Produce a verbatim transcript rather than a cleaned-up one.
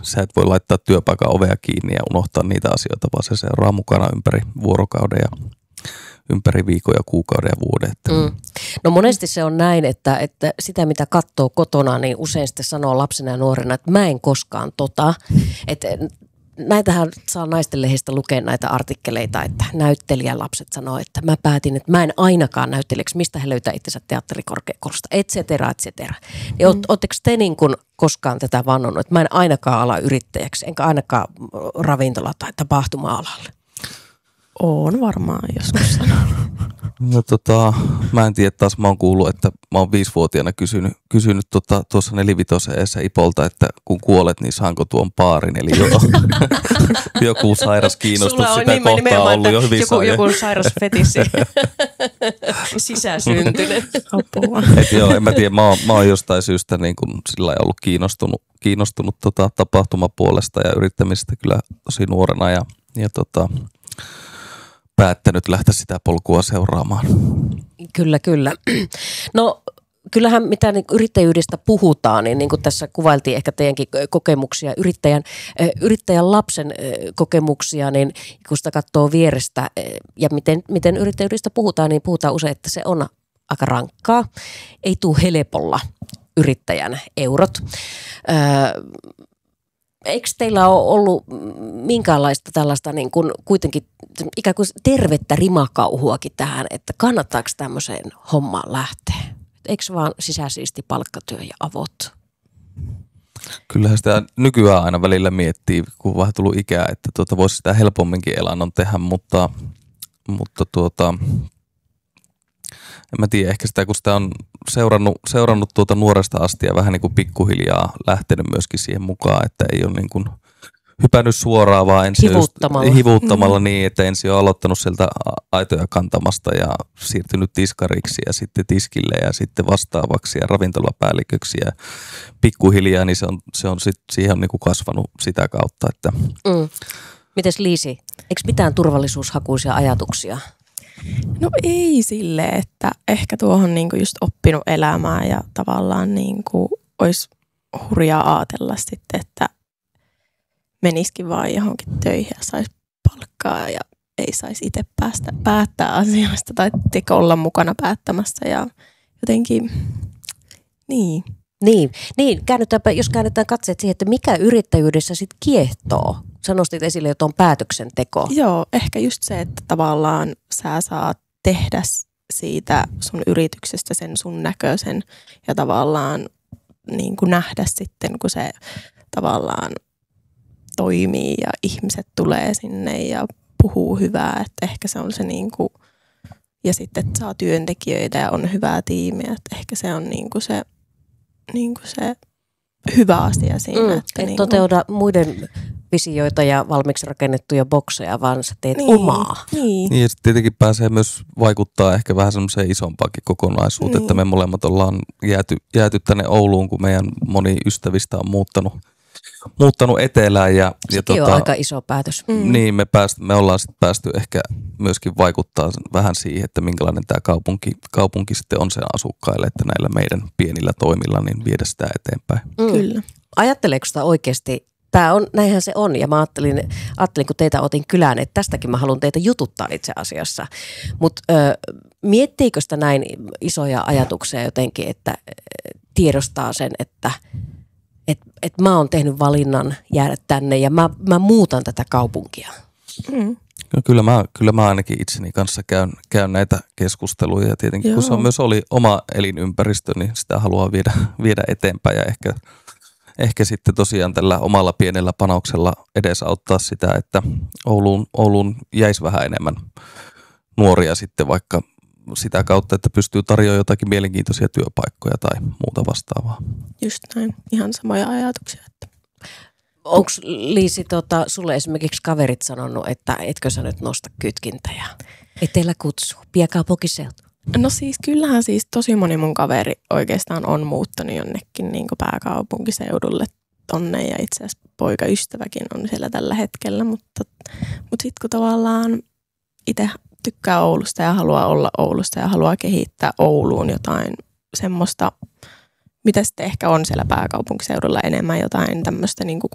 sä et voi laittaa työpaikan ovea kiinni ja unohtaa niitä asioita, vaan se seuraa mukana ympäri vuorokauden ja ympäri viikon ja kuukauden ja vuoden. Mm. No monesti se on näin, että, että sitä mitä katsoo kotona, niin usein sitten sanoo lapsena ja nuorena, että mä en koskaan tota. Että näitähän saa Naistenlehdistä lukea näitä artikkeleita, että näyttelijälapset sanoo, että mä päätin, että mä en ainakaan näyttelijäksi, mistä he löytää itsensä teatterikorkeakoulusta, et cetera, et cetera. Niin mm. Oletteko te niin kuin koskaan tätä vannonut, että mä en ainakaan ala yrittäjäksi, enkä ainakaan ravintola- tai tapahtuma-alalle? Oon varmaan joskus sanonut. No tota, mä en tiedä, taas mä oon kuullut, että mä oon viisivuotiaana kysynyt, kysynyt tota, tuossa nelivitoseessa Ipolta, että kun kuolet, niin saanko tuon paarin, eli jo, joku sairas kiinnostus sitä nimen, kohtaa on ollut jo hyvin joku, joku sairas fetissi, sisäsyntynyt. Et joo, en mä tiedä, mä oon, mä oon jostain syystä niin kun sillä lailla ollut kiinnostunut, kiinnostunut tota, tapahtumapuolesta ja yrittämisestä kyllä tosi nuorena ja, ja tota, päättänyt lähteä sitä polkua seuraamaan. Kyllä, kyllä. No kyllähän mitä niin yrittäjyydestä puhutaan, niin, niin kuin tässä kuvailtiin ehkä teidänkin kokemuksia, yrittäjän, yrittäjän lapsen kokemuksia, niin kun sitä katsoo vierestä ja miten, miten yrittäjyydestä puhutaan, niin puhutaan usein, että se on aika rankkaa. Ei tule helpolla yrittäjän eurot. Öö, Eikö teillä ole ollut minkäänlaista tällaista niin kuin kuitenkin ikään kuin tervettä rimakauhuakin tähän, että kannattaako tämmöiseen hommaan lähteä? Eikö vaan sisäsiisti palkkatyö ja avot? Kyllähän sitä nykyään aina välillä miettii, kun on vähän tullut ikää, että tuota voisi sitä helpomminkin elannon tehdä, mutta, mutta tuota, en mä tiedä, ehkä sitä kun sitä on seurannut, seurannut tuota nuoresta asti ja vähän niin kuin pikkuhiljaa lähtenyt myöskin siihen mukaan, että ei ole niin kuin hypännyt suoraan, vaan ensin hivuuttamalla, hivuuttamalla niin, että ensin on aloittanut sieltä aitoja kantamasta ja siirtynyt tiskariksi ja sitten tiskille ja sitten vastaavaksi ja ravintolapäälliköksi ja pikkuhiljaa, niin se on, se on sit, siihen on niin kuin kasvanut sitä kautta. Että. Mm. Mites Liisi, eikö mitään turvallisuushakuisia ajatuksia? No ei silleen, että ehkä tuohon niinku just oppinut elämään ja tavallaan niinku olisi hurjaa ajatella sitten, että menisikin vaan johonkin töihin ja saisi palkkaa ja ei saisi itse päästä päättää asioista tai teko olla mukana päättämässä ja jotenkin niin. Niin, niin käännytäänpä, jos käännetään katseet siihen, että mikä yrittäjyydessä sitten kiehtoo. Sä nostit esille jo tuon päätöksenteko. Joo, ehkä just se, että tavallaan sä saat tehdä siitä sun yrityksestä sen sun näköisen ja tavallaan niin kuin nähdä sitten, kun se tavallaan toimii ja ihmiset tulee sinne ja puhuu hyvää, että ehkä se on se niin kuin, ja sitten että saa työntekijöitä ja on hyvää tiimiä, että ehkä se on niin kuin se, niin kuin se hyvä asia siinä. Mm, että et niin toteuda kuin muiden visioita ja valmiiksi rakennettuja bokseja, vaan sä teet niin, omaa. Niin. Niin ja sitten tietenkin pääsee myös vaikuttaa ehkä vähän semmoiseen isompaakin kokonaisuuteen, niin. Että me molemmat ollaan jääty, jääty tänne Ouluun, kun meidän moni ystävistä on muuttanut, muuttanut etelään. Ja, ja Sekin tota, on aika iso päätös. Mm. Niin, me, pääst, me ollaan sitten päästy ehkä myöskin vaikuttaa vähän siihen, että minkälainen tämä kaupunki, kaupunki sitten on sen asukkaille, että näillä meidän pienillä toimilla niin viedä sitä eteenpäin. Mm. Kyllä. Ajatteleeko sitä oikeasti? Tämä on, näinhän se on ja mä ajattelin, ajattelin, kun teitä otin kylään, että tästäkin mä haluan teitä jututtaa itse asiassa. Mutta miettiikö sitä näin isoja ajatuksia jotenkin, että tiedostaa sen, että et, et mä oon tehnyt valinnan jäädä tänne ja mä, mä muutan tätä kaupunkia? Mm. No kyllä, mä, kyllä mä ainakin itseni kanssa käyn, käyn näitä keskusteluja ja tietenkin Joo. kun se on myös oli oma elinympäristö, niin sitä haluaa viedä, viedä eteenpäin ja ehkä Ehkä sitten tosiaan tällä omalla pienellä panoksella edesauttaa sitä, että Ouluun, Ouluun jäisi vähän enemmän nuoria sitten vaikka sitä kautta, että pystyy tarjoamaan jotakin mielenkiintoisia työpaikkoja tai muuta vastaavaa. Just näin. Ihan samoja ajatuksia. Että. Onko Liisi tota, sulle esimerkiksi kaverit sanonut, että etkö sä nyt nosta kytkintä ja etelä kutsuu, piekaupunkiseutu? No siis kyllähän siis tosi moni mun kaveri oikeastaan on muuttanut jonnekin niin kuin pääkaupunkiseudulle tonne ja itse asiassa poikaystäväkin on siellä tällä hetkellä, mutta, mutta sitten kun tavallaan itse tykkää Oulusta ja haluaa olla Oulusta ja haluaa kehittää Ouluun jotain semmoista, mitä sitten ehkä on siellä pääkaupunkiseudulla enemmän jotain tämmöistä niin kuin